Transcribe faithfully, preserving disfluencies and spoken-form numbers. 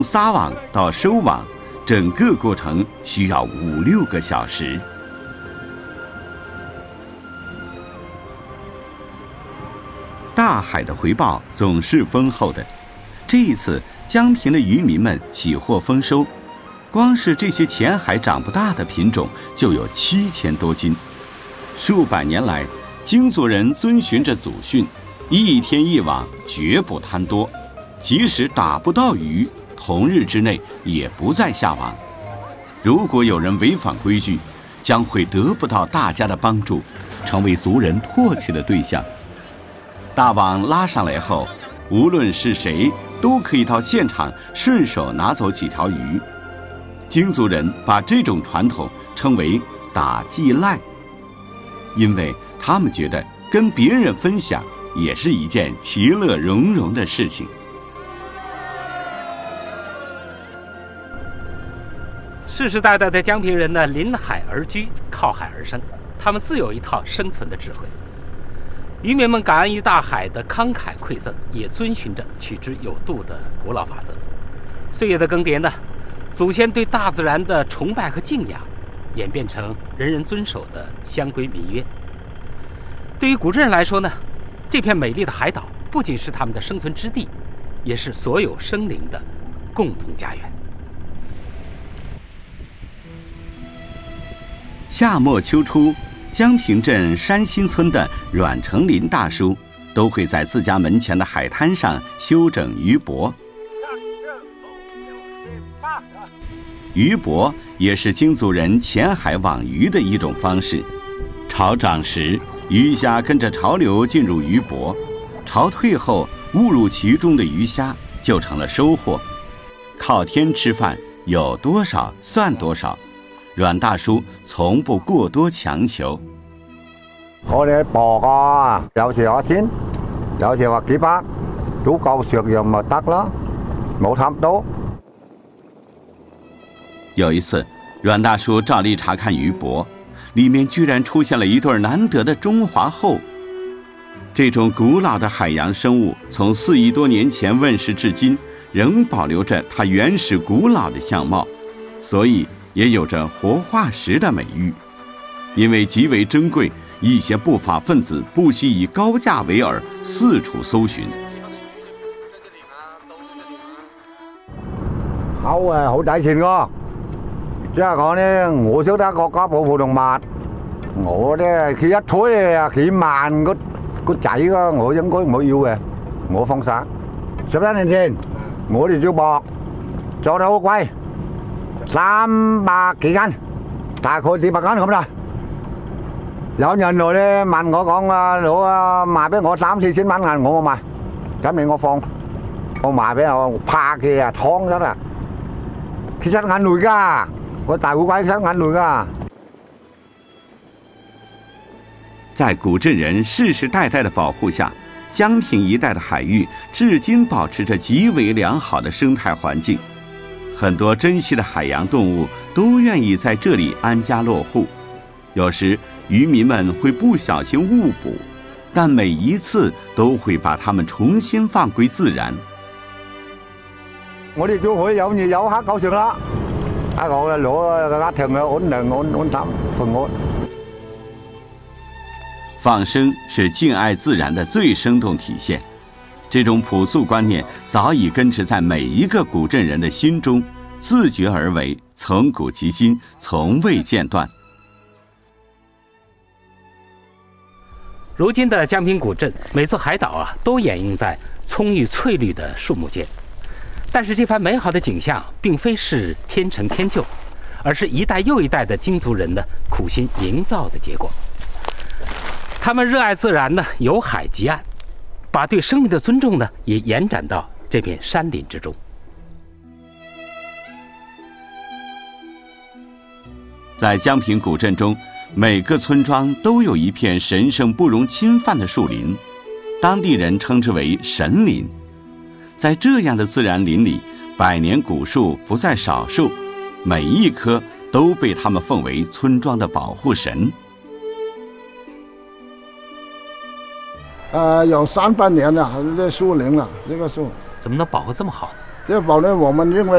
撒网到收网，整个过程需要五六个小时。大海的回报总是丰厚的，这一次江平的渔民们喜获丰收，光是这些浅海长不大的品种就有七千多斤。数百年来，京族人遵循着祖训，一天一网，绝不贪多，即使打不到鱼，同日之内也不再下网。如果有人违反规矩，将会得不到大家的帮助，成为族人唾弃的对象。大网拉上来后，无论是谁都可以到现场顺手拿走几条鱼。京族人把这种传统称为打记赖，因为他们觉得跟别人分享也是一件其乐融融的事情。 世世代代的江平人呢，临海而居，靠海而生，他们自有一套生存的智慧。渔民们感恩于大海的慷慨馈赠，也遵循着取之有度的古老法则。岁月的更迭呢，祖先对大自然的崇拜和敬仰，演变成人人遵守的乡规民约。对于古镇人来说呢，这片美丽的海岛不仅是他们的生存之地，也是所有生灵的共同家园。 夏末秋初，江平镇山新村的阮成林大叔都会在自家门前的海滩上修整鱼泊。鱼泊也是京族人潜海网鱼的一种方式。潮涨时，鱼虾跟着潮流进入鱼泊，潮退后，误入其中的鱼虾就成了收获。靠天吃饭，有多少算多少。阮大叔從不過多強求。 我哋磅啊，有時話千，有時話幾百，足夠食用咪得啦，冇貪多。 有一次，阮大叔照例查看鱼泊，里面居然出现了一对难得的中华后。这种古老的海洋生物，从四亿多年前问世至今，仍保留着它原始古老的相貌，所以也有着活化石的美誉。因为极为珍貴，一些不法分子不惜以高價為饵，四處搜尋。 口誒好抵錢㗎，即係講咧，我識得國家保護動物，我咧佢一推啊幾萬個個仔㗎，我應該唔會要嘅，我放生。十一年前我哋做博做得好貴。三百幾斤，大概四百斤咁啦。有人來咧問我講啊，攞啊賣俾我三四千蚊銀，我冇賣，咁你我放，我賣俾我拍嘅啊，劏咗啦，其實銀類㗎，個大烏龜其實銀類㗎。 在古镇人世世代代的保護下，江平一帶的海域至今保持着極為良好的生態環境。很多珍稀的海洋动物都愿意在这里安家落户，有时渔民们会不小心误捕，但每一次都会把它们重新放归自然。 我哋就可以有熱有黑夠食啦，啊我攞個家庭嘅安寧安安心平安。 放生是敬爱自然的最生动体现。这种朴素观念早已根植在每一个古镇人的心中，自觉而为，从古及今，从未间断。 如今的江平古镇，每座海岛啊，都掩映在葱郁翠绿的树木间。但是这番美好的景象，并非是天成天就，而是一代又一代的京族人的苦心营造的结果。他们热爱自然呢，有海及岸。把对生命的尊重呢，也延展到这片山林之中。 在江平古镇中，每个村庄都有一片神圣不容侵犯的树林，当地人称之为神林。在这样的自然林里，百年古树不在少数，每一棵都被他们奉为村庄的保护神。 呃，有三百年了，这树林了，这个树怎么能保护这么好呢？ 这保呢，我们认为